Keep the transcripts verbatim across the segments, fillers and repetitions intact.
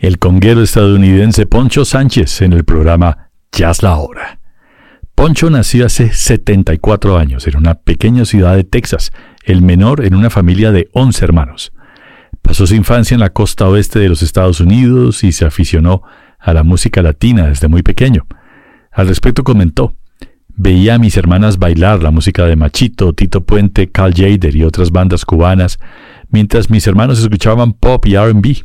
el conguero estadounidense Poncho Sánchez en el programa Jazz La Hora. Poncho nació hace setenta y cuatro años en una pequeña ciudad de Texas, el menor en una familia de once hermanos. Pasó su infancia en la costa oeste de los Estados Unidos y se aficionó a la música latina desde muy pequeño. Al respecto comentó: veía a mis hermanas bailar la música de Machito, Tito Puente, Cal Tjader y otras bandas cubanas, mientras mis hermanos escuchaban pop y R and B.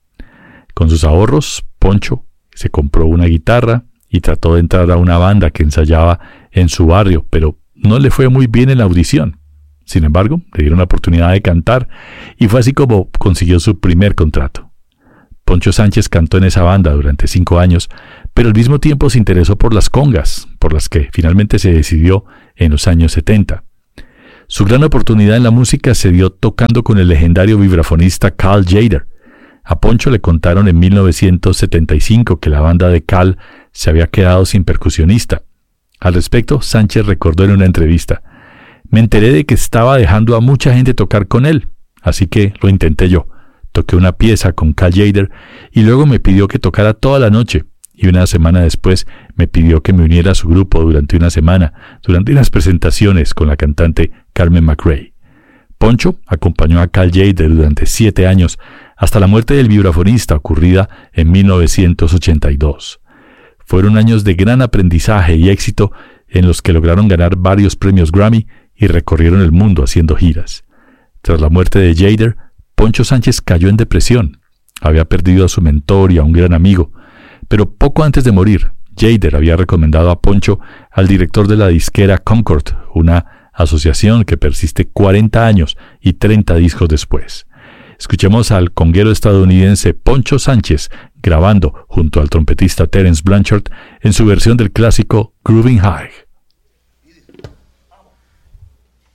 Con sus ahorros, Poncho se compró una guitarra y trató de entrar a una banda que ensayaba en su barrio, pero no le fue muy bien en la audición. Sin embargo, le dieron la oportunidad de cantar y fue así como consiguió su primer contrato. Poncho Sánchez cantó en esa banda durante cinco años, pero al mismo tiempo se interesó por las congas, por las que finalmente se decidió en los años setenta. Su gran oportunidad en la música se dio tocando con el legendario vibrafonista Cal Tjader. A Poncho le contaron en mil novecientos setenta y cinco que la banda de Cal se había quedado sin percusionista. Al respecto, Sánchez recordó en una entrevista: me enteré de que estaba dejando a mucha gente tocar con él, así que lo intenté yo. Toqué una pieza con Cal Tjader y luego me pidió que tocara toda la noche, y una semana después me pidió que me uniera a su grupo durante una semana, durante unas presentaciones con la cantante Carmen McRae. Poncho acompañó a Cal Tjader durante siete años, hasta la muerte del vibrafonista ocurrida en mil novecientos ochenta y dos. Fueron años de gran aprendizaje y éxito en los que lograron ganar varios premios Grammy y recorrieron el mundo haciendo giras. Tras la muerte de Tjader, Poncho Sánchez cayó en depresión. Había perdido a su mentor y a un gran amigo, pero poco antes de morir, Tjader había recomendado a Poncho al director de la disquera Concord, una asociación que persiste cuarenta años y treinta discos después. Escuchemos al conguero estadounidense Poncho Sánchez grabando junto al trompetista Terence Blanchard en su versión del clásico Groovin' High.